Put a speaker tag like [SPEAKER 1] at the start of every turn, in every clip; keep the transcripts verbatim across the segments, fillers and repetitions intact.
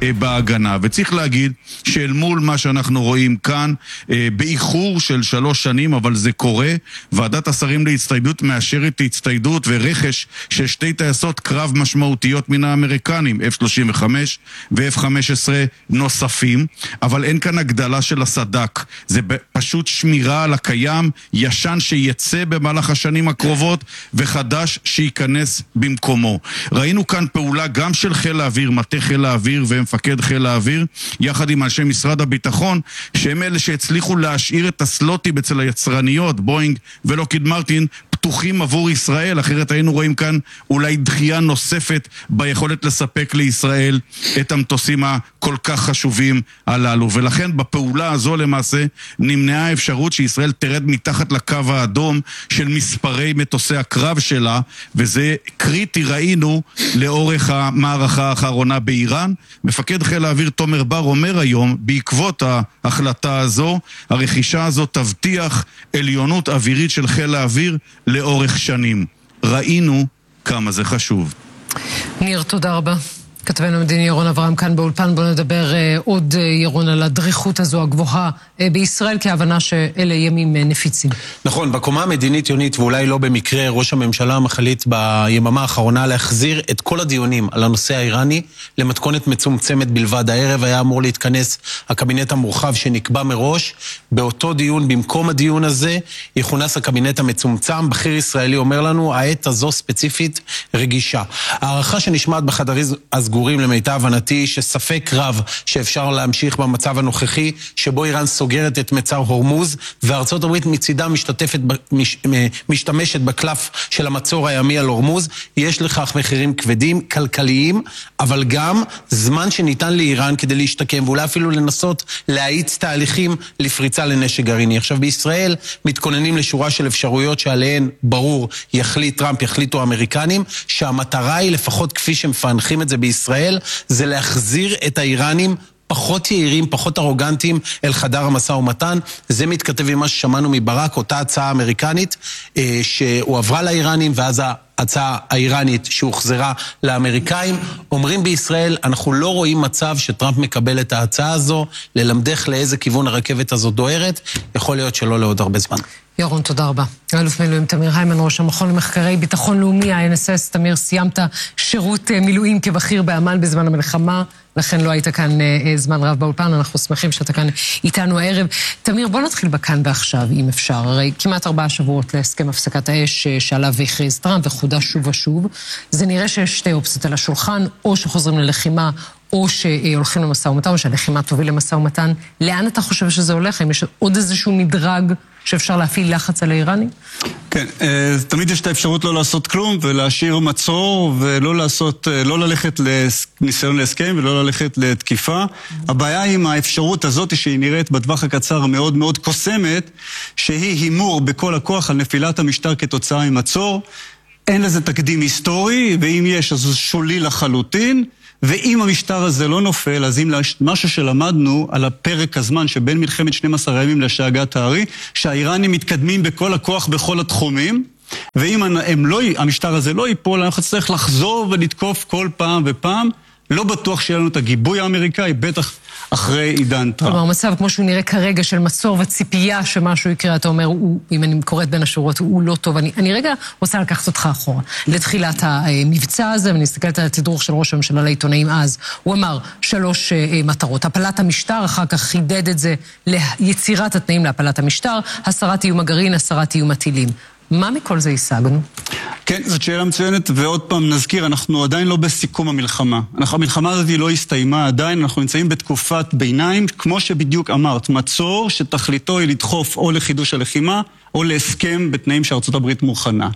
[SPEAKER 1] בהגנה. וצריך להגיד שאל מול מה שאנחנו רואים כאן, באיחור של שלוש שנים, אבל זה קורה, ועדת השרים להצטיידות מאשרת הצטיידות ורכש של שתי טייסות קרב משמעותיות מן האמריקנים, אף שלושים וחמש ו-אף חמש עשרה נוספים, אבל אין כאן הגדלה של הסדק. זה פשוט שמירה על הקיים, ישן שיצא במהלך השנים הקרובות וחדש שייכנס במקומו. ראינו כאן פעולה גם של חיל האוויר, מטה חיל האוויר ומפקד חיל האוויר, יחד עם אנשי משרד הביטחון, שהם אלה שהצליחו להשאיר את הסלוטים אצל היצרניות, בוינג ולוקיד מרטין, פתוחים עבור ישראל, אחרת היינו רואים כאן אולי דחייה נוספת ביכולת לספק לישראל את המטוסים הכל כך חשובים הללו. ולכן בפעולה הזו למעשה נמנעה האפשרות שישראל תרד מתחת לקו האדום של מספרי מטוסי הקרב שלה, וזה קריטי ראינו לאורך המערכה האחרונה באיראן. מפקד חיל האוויר תומר בר אומר היום, בעקבות ההחלטה הזו, הרכישה הזו תבטיח עליונות אווירית של חיל האוויר לאורך שנים. ראינו כמה זה חשוב.
[SPEAKER 2] ניר, תודה רבה. כתבנו מדיני ירון אברהם כאן באולפן. בוא נדבר אה, עוד אה, ירון על הדריכות הזו הגבוהה אה, בישראל, כהבנה שאלה ימים אה, נפיצים.
[SPEAKER 3] נכון, בקומה המדינית יונית, ואולי לא במקרה, ראש הממשלה מחליט ביממה האחרונה להחזיר את כל הדיונים על הנושא האיראני למתכונת מצומצמת בלבד. הערב היה אמור להתכנס הקבינט המורחב שנקבע מראש. באותו דיון, במקום הדיון הזה, יכונס הקבינט המצומצם. בכיר ישראלי אומר לנו, העת הזו ספציפית רגישה. הערכה שנשמעת בחדרים סגורים למיטב הבנתי שספק רב שאפשר להמשיך במצב הנוכחי שבו איראן סוגרת את מצר הורמוז וארצות הברית מצידה משתתפת, מש, משתמשת בקלף של המצור הימי על הורמוז. יש לכך מחירים כבדים, כלכליים, אבל גם זמן שניתן לאיראן כדי להשתקם ואולי אפילו לנסות להאיץ תהליכים לפריצה לנשק גרעיני. עכשיו בישראל מתכוננים לשורה של אפשרויות שעליהן ברור יחליט טראמפ, יחליטו האמריקנים, שהמטרה היא לפחות כפי שמפענחים את זה בישראל, ישראל, זה להחזיר את האיראנים פחות יעירים, פחות ארוגנטיים אל חדר המשא ומתן. זה מתכתב עם מה ששמענו מברק, אותה הצעה אמריקנית אה, שהועברה לאיראנים, ואז ההצעה האיראנית שהוחזרה לאמריקאים. אומרים בישראל, אנחנו לא רואים מצב שטראמפ מקבל את ההצעה הזו, ללמדך לאיזה כיוון הרכבת הזו דוהרת, יכול להיות שלא לעוד הרבה זמן.
[SPEAKER 2] ירון, תודה רבה. אלוף מילואים תמיר היימן, ראש המכון למחקרי ביטחון לאומי, ה-אן אס אס. תמיר, סיימת שירות מילואים כבכיר באמ"ן בזמן המלחמה, לכן לא היית כאן זמן רב באולפן, אנחנו שמחים שאתה כאן איתנו הערב. תמיר, בוא נתחיל בכאן ועכשיו, אם אפשר. הרי כמעט ארבעה שבועות להסכם הפסקת האש שעליו הכריז טראמפ וחודש שוב ושוב. זה נראה שיש שתי אופציות על השולחן, או שחוזרים ללחימה, או שהולכים למשא ומתן, או שהלחימה תוביל למשא ומתן. לאן אתה חושב שזה הולך? אם יש עוד איזשהו מדרג שאפשר להפעיל לחץ על האיראנים?
[SPEAKER 4] כן, תמיד יש את האפשרות לא לעשות כלום ולהשאיר מצור ולא לעשות, לא ללכת לניסיון להסכם ולא ללכת לתקיפה. הבעיה עם האפשרות הזאת שהיא נראית בטווח הקצר מאוד מאוד קוסמת, שהיא הימור בכל הכוח על נפילת המשטר כתוצאה ממצור. אין לזה תקדים היסטורי, ואם יש אז זה שולי לחלוטין. ואם המשטר הזה לא נופל, אז אם משהו שלמדנו על הפרק הזמן שבין מלחמת שנים עשר הימים לשאגת הארי, שהאיראנים מתקדמים בכל הכוח בכל התחומים, ואם הם לא, המשטר הזה לא ייפול, אנחנו צריך לחזור ולתקוף כל פעם ופעם. לא בטוח שיהיה לנו את הגיבוי האמריקאי, בטח אחרי עידן טראמפ.
[SPEAKER 2] כלומר, מצב כמו שהוא נראה כרגע של מצור וציפייה שמשהו יקרה, אתה אומר, הוא, אם אני קוראת בין השורות, הוא לא טוב. אני, אני רגע רוצה לקחת אותך אחורה, לתחילת המבצע הזה, ואני אסתכלת על התדרוך של ראש הממשלה לעיתונאים אז. הוא אמר שלוש מטרות. הפלת המשטר, אחר כך חידד את זה ליצירת התנאים להפלת המשטר, הסרת איום הגרעין, הסרת איום הטילים. מה מכל זה השגנו?
[SPEAKER 4] כן, זאת שאלה מצוינת, ועוד פעם נזכיר, אנחנו עדיין לא בסיכום המלחמה. המלחמה הזאת לא הסתיימה עדיין, אנחנו נמצאים בתקופת ביניים, כמו שבדיוק אמרת, מצור שתכליתו היא לדחוף או לחידוש הלחימה, או להסכם בתנאים שארצות הברית מוכנה.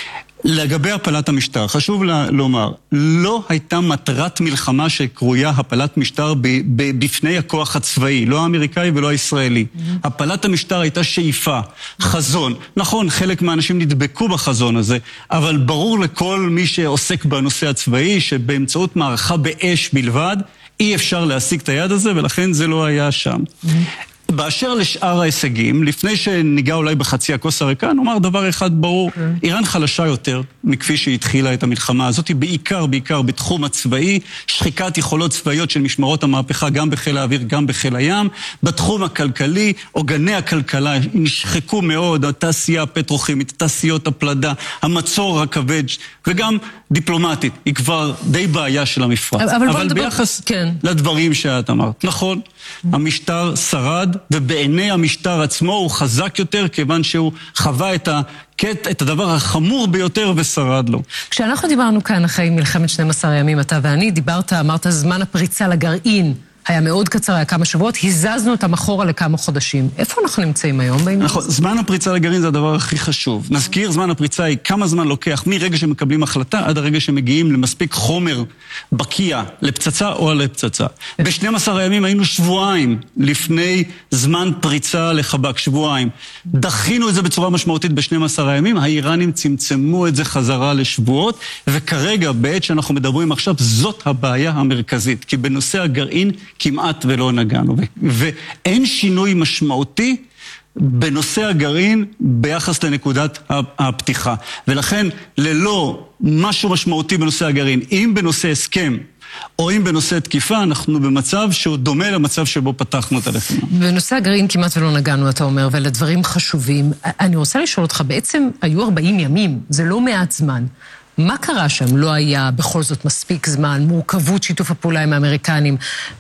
[SPEAKER 4] לגבי הפלת המשטר, חשוב לומר, לא הייתה מטרת מלחמה שקרויה הפלת משטר בפני הכוח הצבאי, לא האמריקאי ולא הישראלי. הפלת המשטר הייתה שאיפה, חזון. נכון, חלק מהאנשים נדבקו בחזון הזה, אבל ברור לכל מי שעוסק בנושא הצבאי שבאמצעות מערכה באש בלבד, אי אפשר להשיג את היד הזה, ולכן זה לא היה שם. באשר לשאר ההישגים, לפני שניגע אולי בחצי הכוס הריקה, נאמר דבר אחד ברור, איראן חלשה יותר מכפי שהתחילה את המלחמה הזאת, בעיקר, בעיקר בתחום הצבאי, שחיקת יכולות צבאיות של משמרות המהפכה, גם בחיל האוויר, גם בחיל הים, בתחום הכלכלי, עוגני הכלכלה נשחקו מאוד, התעשייה הפטרוכימית, תעשיות הפלדה, המצור הכבד, וגם דיפלומטית, היא כבר די בעיה של המפרץ.
[SPEAKER 2] אבל,
[SPEAKER 4] אבל
[SPEAKER 2] דבר...
[SPEAKER 4] ביחס
[SPEAKER 2] כן.
[SPEAKER 4] לדברים שאת אמרת, נכון, המשטר שרד, ובעיני המשטר עצמו הוא חזק יותר, כיוון שהוא חווה את, הקט, את הדבר החמור ביותר ושרד לו.
[SPEAKER 2] כשאנחנו דיברנו כאן אחרי מלחמת שנים עשר הימים, אתה ואני, דיברת, אמרת, זמן הפריצה לגרעין היה מאוד קצר, היה כמה שבועות, הזזנו אותם אחורה לכמה חודשים. איפה אנחנו נמצאים היום?
[SPEAKER 4] נכון, זמן הפריצה לגרעין זה הדבר הכי חשוב. נזכיר, זמן הפריצה היא כמה זמן לוקח מרגע שמקבלים החלטה עד הרגע שמגיעים למספיק חומר בקיע לפצצה או לפצצה. ב-שנים עשר הימים היינו שבועיים לפני זמן פריצה לחבק, שבועיים. דחינו את זה בצורה משמעותית ב-שנים עשר הימים, האיראנים צמצמו את זה חזרה לשבועות, וכרגע, בעת שאנחנו מדברים עכשיו, זאת הבעיה המרכזית, כי בנושא הגרעין כמעט ולא נגענו, ואין שינוי משמעותי בנושא הגרעין ביחס לנקודת הפתיחה. ולכן ללא משהו משמעותי בנושא הגרעין, אם בנושא הסכם או אם בנושא תקיפה, אנחנו במצב שהוא דומה למצב שבו פתחנו את הלחימה.
[SPEAKER 2] בנושא הגרעין כמעט ולא נגענו, אתה אומר, ולדברים חשובים. אני רוצה לשאול אותך, בעצם היו ארבעים ימים, זה לא מעט זמן. מה קרה שם? לא היה בכל זאת מספיק זמן, מורכבות שיתוף הפעולה עם האמריקנים.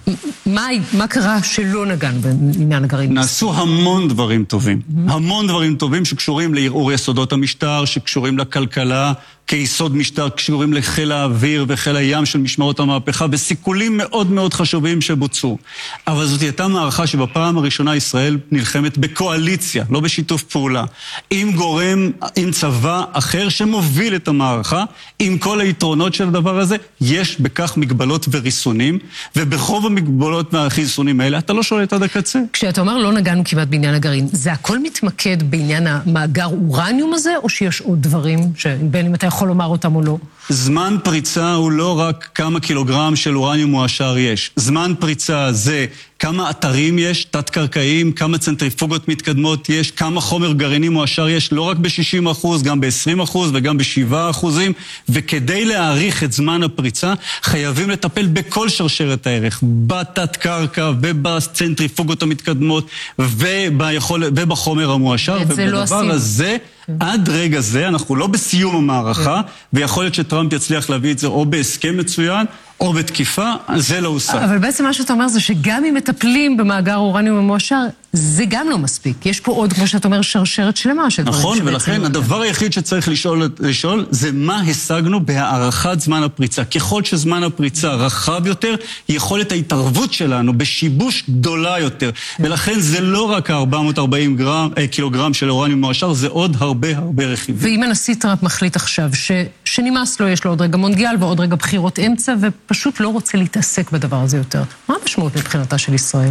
[SPEAKER 2] מה, מה קרה שלא נגענו בעניין הגרעין?
[SPEAKER 4] נעשו המון דברים טובים. Mm-hmm. המון דברים טובים שקשורים לערעור יסודות המשטר, שקשורים לכלכלה, כיסוד משטר, קשורים לחיל האוויר וחיל הים של משמרות המהפכה, וסיכולים מאוד מאוד חשובים שבוצעו. אבל זאת הייתה מערכה שבפעם הראשונה ישראל נלחמת בקואליציה, לא בשיתוף פעולה, עם גורם, עם צבא אחר שמוביל את המערכה, עם כל היתרונות של הדבר הזה, יש בכך מגבלות וריסונים, וברוב המגבלות והחיסונים האלה, אתה לא שולט עד הקצה.
[SPEAKER 2] כשאתה אומר לא נגענו כמעט בעניין הגרעין, זה הכל מתמקד בעניין המאגר אורניום הזה, או שיש עוד דברים שבין אם אתה יכול לומר אותם או לא?
[SPEAKER 4] זמן פריצה הוא לא רק כמה קילוגרם של אורניום מועשר יש. זמן פריצה זה כמה אתרים יש, תת-קרקעיים, כמה צנטריפוגות מתקדמות יש, כמה חומר גרעיני מועשר יש, לא רק ב-שישים אחוז, גם ב-עשרים אחוז וגם ב-שבעה אחוזים, וכדי להאריך את זמן הפריצה, חייבים לטפל בכל שרשרת הערך, בתת-קרקע ובצנטריפוגות המתקדמות וביכול... ובחומר המועשר, ובדבר לא הזה, עד רגע זה, אנחנו לא בסיום המערכה, ויכול להיות שטראמפ יצליח להביא את זה או בהסכם מצוין, או בתקיפה, זה לא עושה.
[SPEAKER 2] אבל בעצם מה שאתה אומר זה שגם אם מטפלים במאגר אורניום המועשר, זה גם לא מספיק. יש פה עוד, כמו שאתה אומר, שרשרת שלמה של דברים.
[SPEAKER 4] נכון, ולכן הדבר היחיד שצריך לשאול, לשאול זה מה השגנו בהארכת זמן הפריצה. ככל שזמן הפריצה רחב יותר, יכולת ההתערבות שלנו בשיבוש גדולה יותר. ולכן זה לא רק ארבע מאות וארבעים גרם, קילוגרם של אורניום מועשר, זה עוד הרבה הרבה רכיבים.
[SPEAKER 2] ואם הנשיא טראמפ מחליט עכשיו ש... שנמאס לו, יש לו עוד רגע מונדיאל ועוד רגע בחירות אמצע, ופשוט לא רוצה להתעסק בדבר הזה יותר. מה המשמעות מבחינתה של ישראל?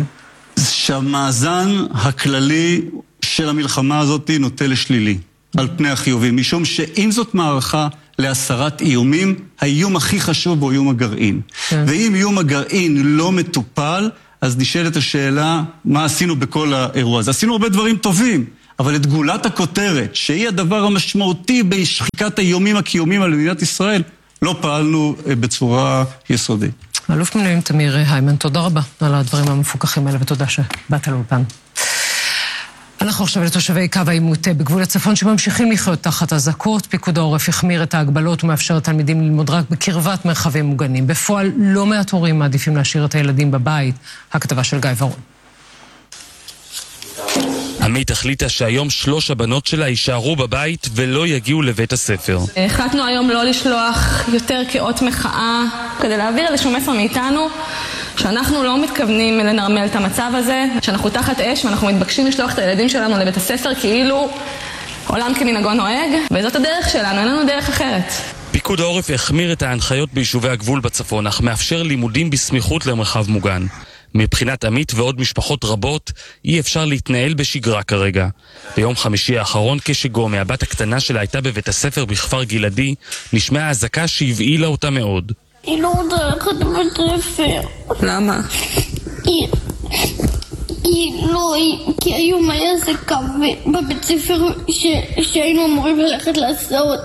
[SPEAKER 4] שהמאזן הכללי של המלחמה הזאת נוטה לשלילי, על פני החיובים, משום שאם זאת מערכה להסרת איומים, האיום הכי חשוב הוא איום הגרעין. כן. ואם איום הגרעין לא מטופל, אז נשאלת השאלה, מה עשינו בכל האירוע הזה? עשינו הרבה דברים טובים, אבל את גולת הכותרת, שהיא הדבר המשמעותי בשחיקת האיומים הקיומיים על מדינת ישראל, לא פעלנו בצורה יסודית.
[SPEAKER 2] אלוף מילואים תמיר היימן, תודה רבה על הדברים המפוקחים האלה, ותודה שבאת לאולפן. אנחנו עכשיו לתושבי קו העימות בגבול הצפון שממשיכים לחיות תחת אזעקות. פיקוד העורף החמיר את ההגבלות ומאפשר לתלמידים ללמוד רק בקרבת מרחבים מוגנים. בפועל לא מעט הורים מעדיפים להשאיר את הילדים בבית. הכתבה של גיא ורון.
[SPEAKER 5] עמית החליטה שהיום שלוש הבנות שלה יישארו בבית ולא יגיעו לבית הספר.
[SPEAKER 6] החלטנו היום לא לשלוח יותר כאות מחאה כדי להעביר איזשהו מסר מאיתנו שאנחנו לא מתכוונים לנרמל את המצב הזה, שאנחנו תחת אש ואנחנו מתבקשים לשלוח את הילדים שלנו לבית הספר כאילו עולם כמנהגו נוהג, וזאת הדרך שלנו, אין לנו דרך אחרת.
[SPEAKER 5] פיקוד העורף החמיר את ההנחיות ביישובי הגבול בצפון, אך מאפשר לימודים בסמיכות למרחב מוגן. מבחינת עמית ועוד משפחות רבות, אי אפשר להתנהל בשגרה כרגע. ביום חמישי האחרון, כשגומי, הבת הקטנה שלה הייתה בבית הספר בכפר גלעדי, נשמעה אזעקה שהבהילה אותה מאוד.
[SPEAKER 7] היא לא רוצה ללכת לבית הספר.
[SPEAKER 6] למה?
[SPEAKER 7] היא... היא לא, כי היום היה אזעקה בבית ספר שהיינו אמורים ללכת להסעות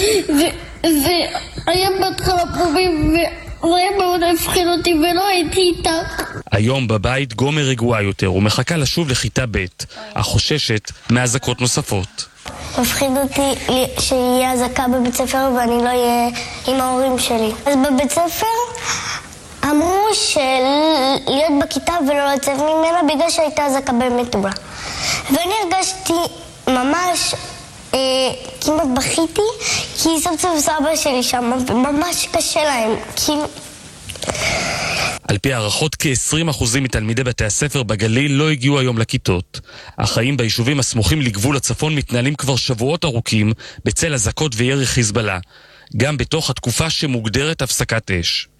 [SPEAKER 7] והיה בהתחלה פרובים וזה היה מאוד הפחיד אותי ולא הייתי איתך.
[SPEAKER 5] היום בבית גומר רגועה יותר ומחכה לשוב לכיתה ב', אך חוששת מאזעקות נוספות.
[SPEAKER 7] מפחיד אותי שיהיה אזעקה בבית ספר ואני לא אהיה עם ההורים שלי. אז בבית ספר אמרו שלהיות בכיתה ולא לצאת ממנה בגלל שהייתה אזעקה במטולה. ואני הרגשתי ממש, אה, כמעט בכיתי, כי סבתא וסבא שלי שם, וממש קשה להם. כי...
[SPEAKER 5] על פי הערכות, כ-עשרים אחוז מתלמידי בתי הספר בגליל לא הגיעו היום לכיתות. החיים ביישובים הסמוכים לגבול הצפון מתנהלים כבר שבועות ארוכים בצל אזעקות וירי חיזבאללה, גם בתוך התקופה שמוגדרת הפסקת אש.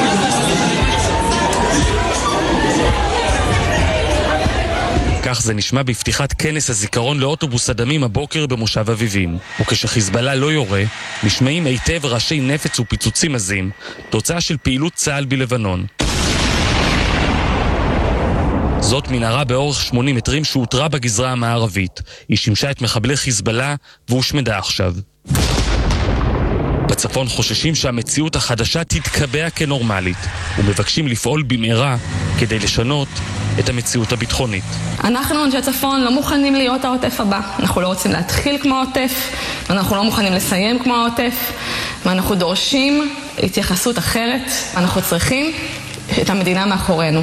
[SPEAKER 5] כך זה נשמע בפתיחת כנס הזיכרון לאוטובוס הדמים הבוקר במושב אביבים. וכשחיזבאללה לא יורה, נשמעים היטב ראשי נפץ ופיצוצים עזים, תוצאה של פעילות צה"ל בלבנון. זאת מנהרה באורך שמונים מטרים שהותרה בגזרה המערבית. היא שימשה את מחבלי חיזבאללה והושמדה עכשיו. בצפון חוששים שהמציאות החדשה תתקבע כנורמלית ומבקשים לפעול במהרה כדי לשנות את המציאות הביטחונית.
[SPEAKER 6] אנחנו אנשי הצפון לא מוכנים להיות העוטף הבא. אנחנו לא רוצים להתחיל כמו העוטף, ואנחנו לא מוכנים לסיים כמו העוטף, ואנחנו דורשים התייחסות אחרת. אנחנו צריכים את המדינה מאחורינו.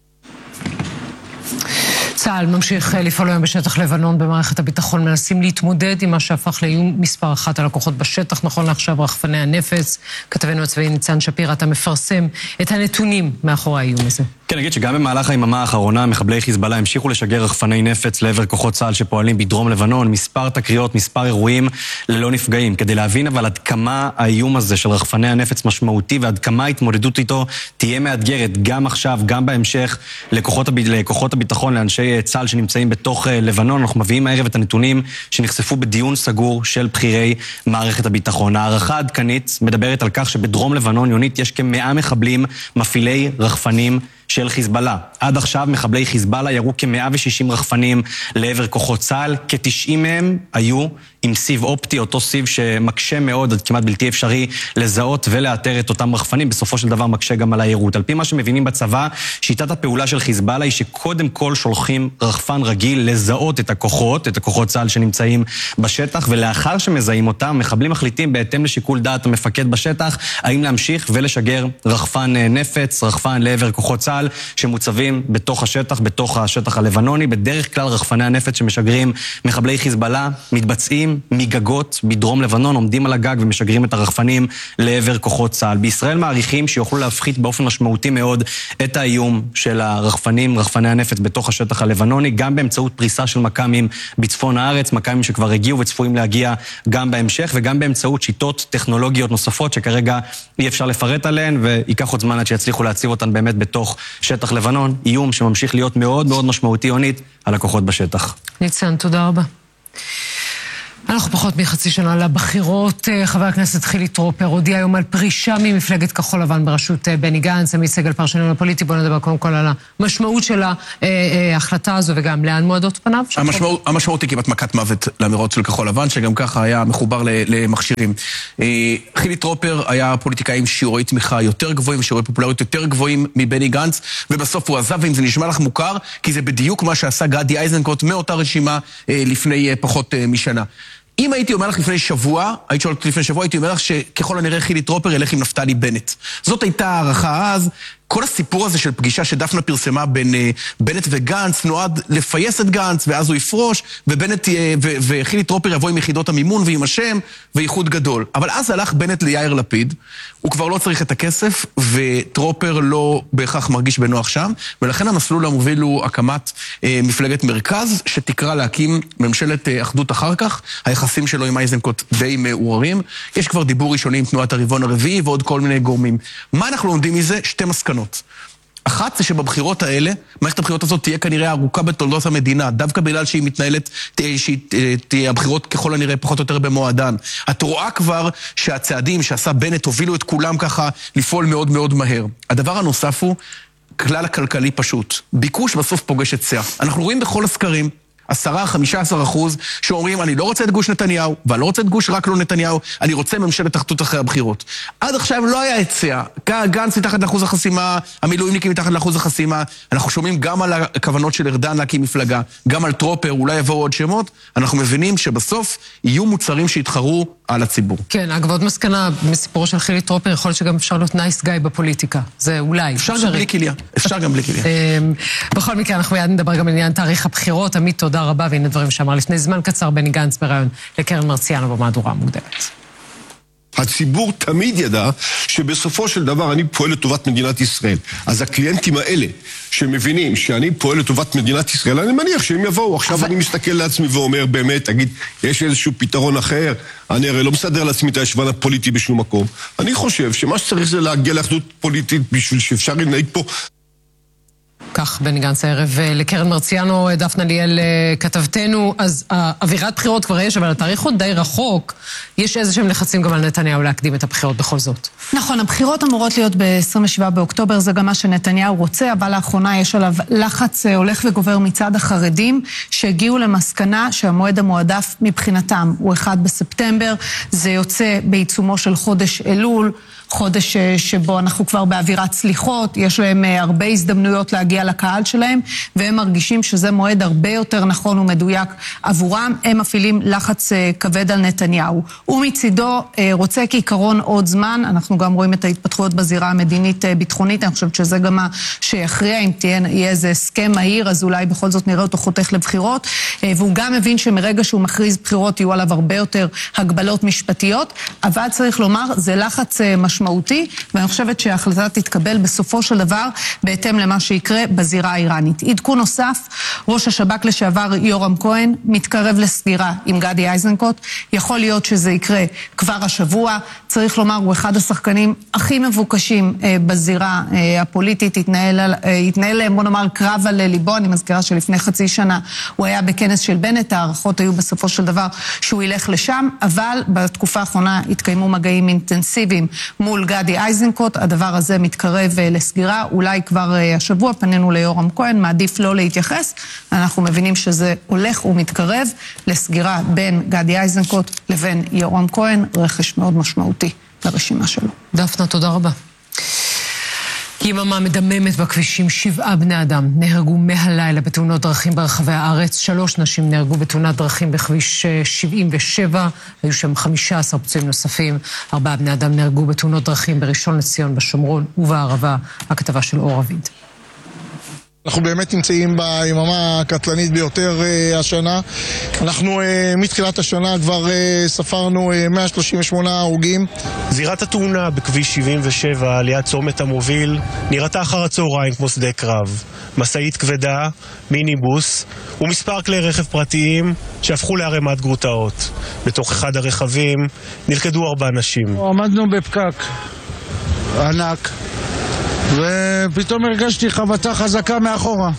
[SPEAKER 2] צה"ל ממשיך לפעול היום בשטח לבנון במערכת הביטחון, מנסים להתמודד עם מה שהפך לאיום מספר אחת על הכוחות בשטח. נכון לעכשיו רחפני הנפץ. כתבנו הצבאי ניצן שפיר, אתה מפרסם את הנתונים מאחורי האיום הזה.
[SPEAKER 8] כן, נגיד שגם במהלך היממה האחרונה מחבלי חיזבאללה המשיכו לשגר רחפני נפץ לעבר כוחות צה"ל שפועלים בדרום לבנון, מספר תקריות, מספר אירועים ללא נפגעים. כדי להבין אבל עד כמה האיום הזה של רחפני הנפץ משמעותי ועד כמה ההתמודדות איתו תהיה מאתגרת גם עכשיו, גם בהמשך לכוחות, הב... לכוחות הביטחון, לאנשי צה"ל שנמצאים בתוך לבנון. אנחנו מביאים הערב את הנתונים שנחשפו בדיון סגור של בכירי מערכת הביטחון. הערכה עדכנית מדברת על כך שבדרום לבנון, יונית, יש כמאה מחבלים מפעילי רחפנים של חיזבאללה. עד עכשיו מחבלי חיזבאללה ירו כ-מאה ושישים רחפנים לעבר כוחות צה"ל, כ-תשעים מהם היו עם סיב אופטי, אותו סיב שמקשה מאוד, עד כמעט בלתי אפשרי לזהות ולאתר את אותם רחפנים, בסופו של דבר מקשה גם על העירות. על פי מה שמבינים בצבא, שיטת הפעולה של חיזבאללה היא שקודם כל שולחים רחפן רגיל לזהות את הכוחות, את הכוחות צה"ל שנמצאים בשטח, ולאחר שמזהים אותם, מחבלים מחליטים בהתאם לשיקול דעת המפקד בשטח, האם להמשיך ולשגר רחפן נפץ, רחפן לעבר כוחות צה"ל שמוצבים בתוך השטח, בתוך השטח הלבנוני. בדרך כלל רחפני הנפץ שמשגרים מחבלי חיזבאללה מתבצעים מגגות בדרום לבנון, עומדים על הגג ומשגרים את הרחפנים לעבר כוחות צה"ל. בישראל מעריכים שיוכלו להפחית באופן משמעותי מאוד את האיום של הרחפנים, רחפני הנפץ בתוך השטח הלבנוני, גם באמצעות פריסה של מקמים בצפון הארץ, מקמים שכבר הגיעו וצפויים להגיע גם בהמשך, וגם באמצעות שיטות טכנולוגיות נוספות שכרגע אי אפשר לפרט עליהן, ויקח עוד זמן עד שיצליחו להציב אותן באמת בתוך שטח לבנון. איום שממשיך להיות מאוד מאוד משמעותי, יונית, על הכוחות בשטח.
[SPEAKER 2] ניצן, תודה רבה. אנחנו פחות מחצי שנה לבחירות. חבר הכנסת חילי טרופר הודיע היום על פרישה ממפלגת כחול לבן בראשות בני גנץ. עמית סגל פרשננו הפוליטי, בוא נדבר קודם כל על המשמעות של ההחלטה הזו וגם לאן מועדות פניו.
[SPEAKER 9] המשמעות, המשמעות היא כמעט מכת מוות לאמירות של כחול לבן, שגם ככה היה מחובר למכשירים. חילי טרופר היה פוליטיקאי עם שיעורי תמיכה יותר גבוהים, שיעורי פופולריות יותר גבוהים מבני גנץ, ובסוף הוא עזב, ואם זה נשמע לך מוכר, כי זה בדיוק מה שעשה גדי איזנקוט מאותה רשימה לפני פחות משנה. אם הייתי אומר לך לפני שבוע, הייתי שואלת לפני שבוע, הייתי אומר לך שככל הנראה חילי טרופר ילך עם נפתלי בנט. זאת הייתה הערכה אז. כל הסיפור הזה של פגישה שדפנה פרסמה בין בנט וגנץ נועד לפייס את גנץ, ואז הוא יפרוש, ובנט ו- וחילי טרופר יבוא עם יחידות המימון ועם השם, וייחוד גדול. אבל אז הלך בנט ליאיר לפיד, הוא כבר לא צריך את הכסף, וטרופר לא בהכרח מרגיש בנוח שם, ולכן המסלול המוביל הוא הקמת אה, מפלגת מרכז, שתקרא להקים ממשלת אה, אחדות אחר כך. היחסים שלו עם איזנקוט די מעוררים. יש כבר דיבור ראשוני עם תנועת הרבעון הרביעי, ועוד כל מיני גורמים. מה אנחנו לומדים מזה? שתי מסקנות. אחת זה שבבחירות האלה, מערכת הבחירות הזאת תהיה כנראה ארוכה בתולדות המדינה, דווקא בגלל שהיא מתנהלת, תהיה הבחירות ככל הנראה פחות או יותר במועדן. את רואה כבר שהצעדים שעשה בנט הובילו את כולם ככה לפעול מאוד מאוד מהר. הדבר הנוסף הוא, כלל הכלכלי פשוט. ביקוש בסוף פוגש היצע. אנחנו רואים בכל הסקרים, עשרה, חמישה עשר אחוז, שאומרים, אני לא רוצה את גוש נתניהו, ואני לא רוצה את גוש רק לא נתניהו, אני רוצה ממשלת אחדות אחרי הבחירות. עד עכשיו לא היה היצע. גנץ מתחת לאחוז החסימה, המילואימניקים מתחת לאחוז החסימה, אנחנו שומעים גם על הכוונות של ארדן להקים מפלגה, גם על טרופר, אולי יבואו עוד שמות, אנחנו מבינים שבסוף יהיו מוצרים שיתחרו על הציבור.
[SPEAKER 2] כן, אגב, עוד מסקנה מסיפורו של חילי טרופר, יכול להיות שגם אפשר להיות נייס גאי בפוליטיקה. זה אולי.
[SPEAKER 9] אפשר גם בלי כליה. אפשר גם בלי כליה.
[SPEAKER 2] בכל מקרה, אנחנו מיד נדבר גם על עניין תאריך הבחירות. עמית, תודה רבה, והנה דברים שאמר לפני זמן קצר בני גנץ בראיון לקרן מרציאנו במהדורה המוקדמת.
[SPEAKER 10] הציבור תמיד ידע שבסופו של דבר אני פועל לטובת מדינת ישראל. אז הקליינטים האלה שמבינים שאני פועל לטובת מדינת ישראל, אני מניח שהם יבואו. עכשיו אבל... אני מסתכל לעצמי ואומר באמת, תגיד, יש איזשהו פתרון אחר? אני הרי לא מסדר לעצמי את הישבן הפוליטי בשום מקום. אני חושב שמה שצריך זה להגיע לאחדות פוליטית בשביל שאפשר לנהיג פה.
[SPEAKER 2] כך בני גנץ הערב לקרן מרציאנו, דפנה ליאל כתבתנו. אז אווירת בחירות כבר יש, אבל התאריך עוד די רחוק. יש איזה שהם לחצים גם על נתניהו להקדים את הבחירות בכל זאת.
[SPEAKER 11] נכון, הבחירות אמורות להיות ב-עשרים ושבעה באוקטובר, זה גם מה שנתניהו רוצה, אבל לאחרונה יש עליו לחץ הולך וגובר מצד החרדים, שהגיעו למסקנה שהמועד המועדף מבחינתם הוא אחד בספטמבר, זה יוצא בעיצומו של חודש אלול, חודש שבו אנחנו כבר באווירת סליחות, יש להם הרבה הזדמנויות להגיע לקהל שלהם, והם מרגישים שזה מועד הרבה יותר נכון ומדויק עבורם, הם מפעילים לחץ כבד על נתניהו. הוא מצידו רוצה כעיקרון עוד זמן, אנחנו גם רואים את ההתפתחויות בזירה המדינית-ביטחונית, אני חושבת שזה גם מה שיכריע, אם תהיה איזה הסכם מהיר, אז אולי בכל זאת נראה אותו חותך לבחירות, והוא גם מבין שמרגע שהוא מכריז בחירות, יהיו עליו הרבה יותר הגבלות משפטיות, אבל צריך לומר, זה לחץ משמעותי, משמעותי, ואני חושבת שההחלטה תתקבל בסופו של דבר בהתאם למה שיקרה בזירה האיראנית. עדכון נוסף, ראש השב"כ לשעבר יורם כהן מתקרב לסגירה עם גדי איזנקוט, יכול להיות שזה יקרה כבר השבוע, צריך לומר, הוא אחד השחקנים הכי מבוקשים בזירה הפוליטית, התנהל, התנהל, בוא נאמר, קרב על ליבו, אני מזכירה שלפני חצי שנה הוא היה בכנס של בנט, הערכות היו בסופו של דבר שהוא ילך לשם, אבל בתקופה האחרונה התקיימו מגעים אינטנסיביים מול גדי איזנקוט, הדבר הזה מתקרב לסגירה, אולי כבר השבוע פנינו ליורם כהן, מעדיף לא להתייחס, אנחנו מבינים שזה הולך ומתקרב לסגירה בין גדי איזנקוט לבין יורם כהן, רכש מאוד משמעותי לרשימה שלו.
[SPEAKER 2] דפנה, תודה רבה. יממה מדממת בכבישים, שבעה בני אדם נהרגו מהלילה בתאונות דרכים ברחבי הארץ, שלוש נשים נהרגו בתאונת דרכים בכביש שבעים ושבע, היו שם חמישה עשר פצועים נוספים, ארבעה בני אדם נהרגו בתאונות דרכים בראשון לציון, בשומרון ובערבה. הכתבה של אור אביד.
[SPEAKER 12] אנחנו באמת נמצאים ביממה הקטלנית ביותר uh, השנה. אנחנו uh, מתחילת השנה כבר uh, ספרנו uh, מאה שלושים ושמונה הרוגים.
[SPEAKER 13] זירת התאונה בכביש שבעים ושבע ליד צומת המוביל נראתה אחר הצהריים כמו שדה קרב. מסעית כבדה, מיניבוס ומספר כלי רכב פרטיים שהפכו לערימת גרוטאות. בתוך אחד הרכבים נלכדו ארבע נשים.
[SPEAKER 12] עמדנו בפקק ענק ופתאום הרגשתי חבטה חזקה מאחורה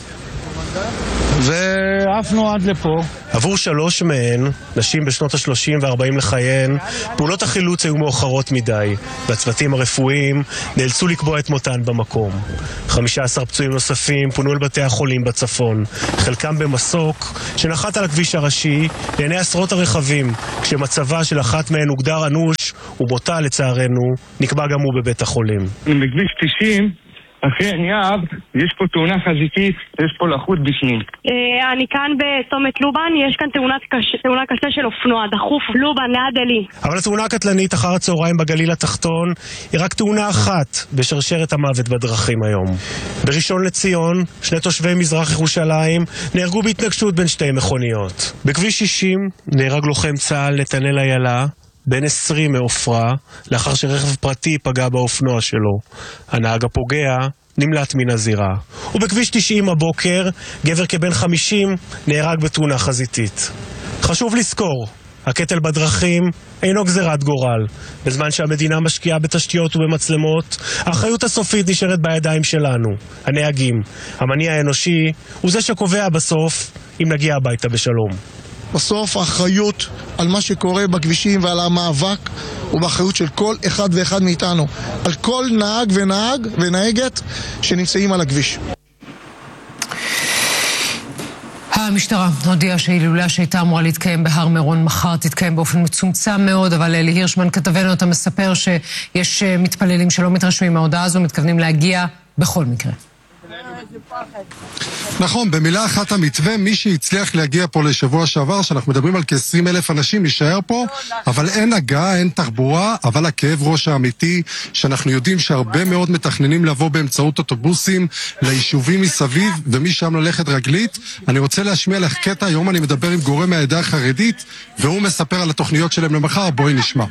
[SPEAKER 12] ועפנו עד לפה.
[SPEAKER 13] עבור שלוש מהן, נשים בשנות ה-שלושים וה-ארבעים לחייהן, פעולות החילוץ היו מאוחרות מדי, והצוותים הרפואיים נאלצו לקבוע את מותן במקום. חמישה עשר פצועים נוספים פונו אל בתי החולים בצפון, חלקם במסוק שנחת על הכביש הראשי לעיני עשרות הרכבים, כשמצבה של אחת מהן הוגדר אנוש, ומותה לצערנו נקבע גם הוא בבית החולים.
[SPEAKER 14] בכביש תשעים אחרי עניאב, יש פה תאונה חזיתית, יש פה לחות בפנים.
[SPEAKER 15] אני כאן בצומת לובן, יש כאן תאונה קשה של אופנוע, דחוף לובן ליד עלי.
[SPEAKER 13] אבל התאונה הקטלנית אחר הצהריים בגליל התחתון היא רק תאונה אחת בשרשרת המוות בדרכים היום. בראשון לציון, שני תושבי מזרח ירושלים נהרגו בהתנגשות בין שתי מכוניות. בכביש שישים נהרג לוחם צה"ל נתנאל איילה, בן עשרים מעופרה, לאחר שרכב פרטי פגע באופנוע שלו. הנהג הפוגע נמלט מן הזירה. ובכביש תשעים הבוקר, גבר כבן חמישים נהרג בתאונה חזיתית. חשוב לזכור, הקטל בדרכים אינו גזירת גורל. בזמן שהמדינה משקיעה בתשתיות ובמצלמות, האחריות הסופית נשארת בידיים שלנו, הנהגים. המניע האנושי הוא זה שקובע בסוף אם נגיע הביתה בשלום.
[SPEAKER 12] בסוף האחריות על מה שקורה בכבישים ועל המאבק הוא באחריות של כל אחד ואחד מאיתנו, על כל נהג ונהג ונהגת שנמצאים על הכביש.
[SPEAKER 2] המשטרה הודיעה שההילולה שהייתה אמורה להתקיים בהר מירון מחר תתקיים באופן מצומצם מאוד, אבל אלי הירשמן כתבנו אתה מספר שיש מתפללים שלא מתרשמים מההודעה הזו, מתכוונים להגיע בכל מקרה.
[SPEAKER 16] נכון, במילה אחת המתווה, מי שהצליח להגיע פה לשבוע שעבר, שאנחנו מדברים על כ-עשרים אלף אנשים, יישאר פה, אבל אין הגעה, אין תחבורה, אבל הכאב ראש האמיתי, שאנחנו יודעים שהרבה מאוד מתכננים לבוא באמצעות אוטובוסים ליישובים מסביב, ומשם ללכת רגלית. אני רוצה להשמיע לך קטע, היום אני מדבר עם גורם מהעדה החרדית, והוא מספר על התוכניות שלהם למחר, בואי נשמע.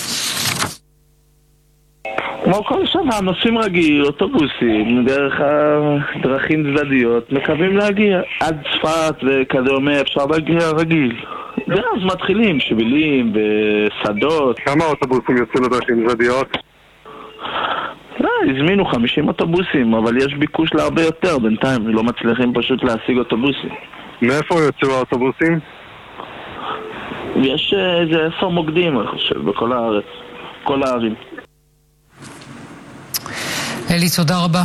[SPEAKER 17] כמו כל שנה, נוסעים רגיל, אוטובוסים, דרך הדרכים צדדיות, מקווים להגיע. עד צפת וכדומה אפשר להגיע רגיל. ואז מתחילים שבילים ושדות.
[SPEAKER 18] כמה אוטובוסים יוצאו לדרכים צדדיות?
[SPEAKER 17] לא, הזמינו חמישים אוטובוסים, אבל יש ביקוש להרבה יותר בינתיים, לא מצליחים פשוט להשיג אוטובוסים.
[SPEAKER 18] מאיפה יוצאו האוטובוסים?
[SPEAKER 17] יש איזה עשר מוקדים, אני חושב, בכל הארץ, כל הערים.
[SPEAKER 2] אלי, תודה רבה.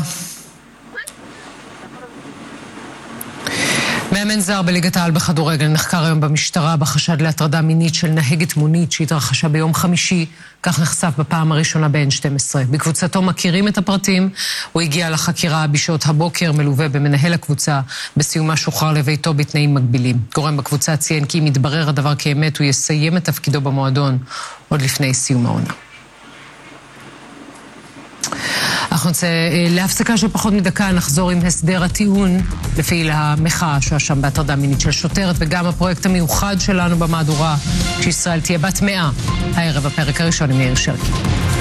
[SPEAKER 2] מאמן זר בליגת העל בכדורגל נחקר היום במשטרה בחשד להטרדה מינית של נהגת מונית שהתרחשה ביום חמישי, כך נחשף בפעם הראשונה ב-אן שתים עשרה. בקבוצתו מכירים את הפרטים, הוא הגיע לחקירה בשעות הבוקר, מלווה במנהל הקבוצה, בסיומה שוחרר לביתו בתנאים מגבילים. גורם בקבוצה ציין כי אם יתברר הדבר כאמת, הוא יסיים את תפקידו במועדון עוד לפני סיום העונה. אנחנו נצא להפסקה של פחות מדקה, נחזור עם הסדר הטיעון לפעיל המחאה שהואשם בהטרדה מינית של שוטרת, וגם הפרויקט המיוחד שלנו במהדורה, כשישראל תהיה בת מאה, הערב הפרק הראשון עם מאיר שרקי.